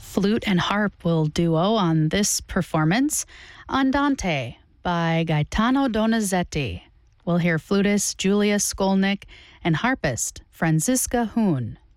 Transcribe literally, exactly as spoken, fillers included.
flute and harp will duo on this performance, Andante by Gaetano Donizetti. We'll hear flutist Julia Skolnick and harpist Franziska Huhn.